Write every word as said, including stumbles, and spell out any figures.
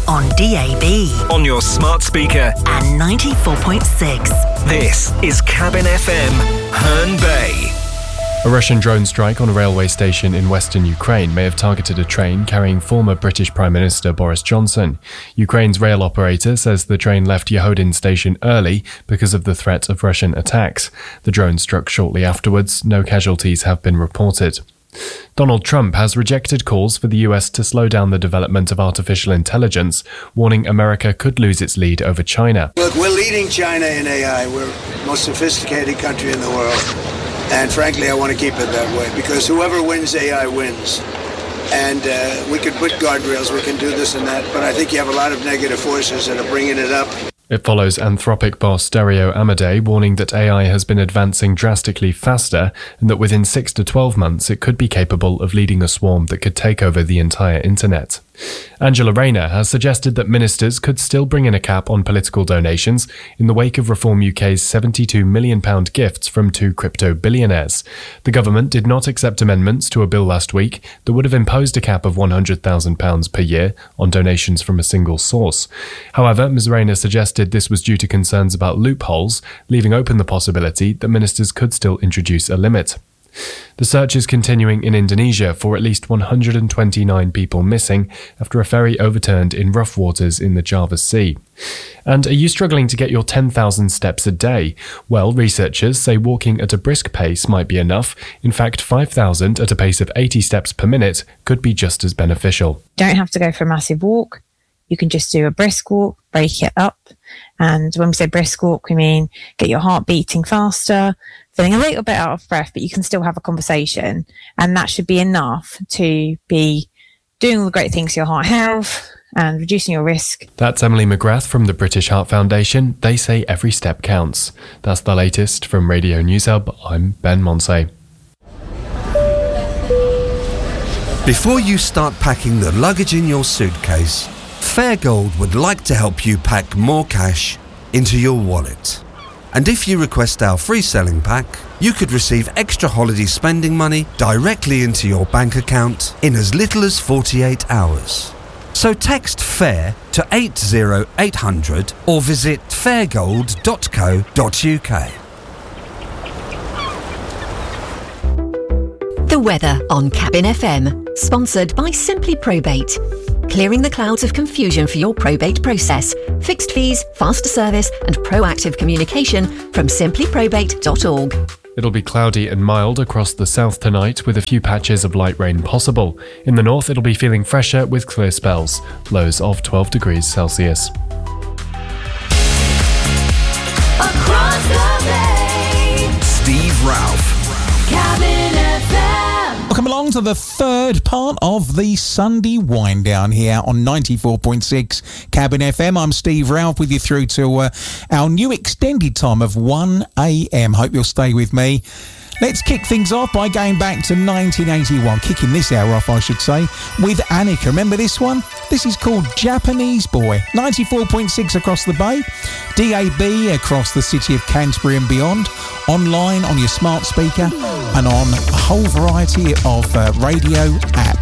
on D A B, on your smart speaker, and ninety-four point six. This is Cabin F M, Herne Bay. A Russian drone strike on a railway station in western Ukraine may have targeted a train carrying former British Prime Minister Boris Johnson. Ukraine's rail operator says the train left Yahodin station early because of the threat of Russian attacks. The drone struck shortly afterwards. No casualties have been reported. Donald Trump has rejected calls for the U S to slow down the development of artificial intelligence, warning America could lose its lead over China. Look, we're leading China in A I. We're the most sophisticated country in the world. And frankly, I want to keep it that way because whoever wins A I wins. And uh, we can put guardrails, we can do this and that, but I think you have a lot of negative forces that are bringing it up. It follows Anthropic boss Dario Amodei warning that A I has been advancing drastically faster and that within six to twelve months it could be capable of leading a swarm that could take over the entire internet. Angela Rayner has suggested that ministers could still bring in a cap on political donations in the wake of Reform U K's seventy-two million pounds gifts from two crypto billionaires. The government did not accept amendments to a bill last week that would have imposed a cap of one hundred thousand pounds per year on donations from a single source. However, Miz Rayner suggested this was due to concerns about loopholes, leaving open the possibility that ministers could still introduce a limit. The search is continuing in Indonesia for at least one hundred twenty-nine people missing after a ferry overturned in rough waters in the Java Sea. And are you struggling to get your ten thousand steps a day? Well, researchers say walking at a brisk pace might be enough. In fact, five thousand at a pace of eighty steps per minute could be just as beneficial. Don't have to go for a massive walk. You can just do a brisk walk, break it up. And when we say brisk walk, we mean get your heart beating faster, feeling a little bit out of breath, but you can still have a conversation. And that should be enough to be doing all the great things for your heart health and reducing your risk. That's Emily McGrath from the British Heart Foundation. They say every step counts. That's the latest from Radio News Hub. I'm Ben Monsey. Before you start packing the luggage in your suitcase, Fairgold would like to help you pack more cash into your wallet. And if you request our free selling pack, you could receive extra holiday spending money directly into your bank account in as little as forty-eight hours. So text FAIR to eight zero eight hundred or visit fairgold dot co dot uk. The weather on Cabin F M, sponsored by Simply Probate. Clearing the clouds of confusion for your probate process. Fixed fees, faster service and proactive communication from simply probate dot org. It'll be cloudy and mild across the south tonight with a few patches of light rain possible. In the north, it'll be feeling fresher with clear spells. Lows of twelve degrees Celsius. Across the bay, Steve Ralph. Cabin F M. Welcome along to the third part of the Sunday wind down here on ninety-four point six Cabin F M. I'm Steve Ralph with you through to uh, our new extended time of one a m. Hope you'll stay with me. Let's kick things off by going back to nineteen eighty-one, kicking this hour off, I should say, with Annika. Remember this one? This is called Japanese Boy. ninety-four point six across the bay, D A B across the city of Canterbury and beyond, online on your smart speaker, and on a whole variety of uh, radio apps.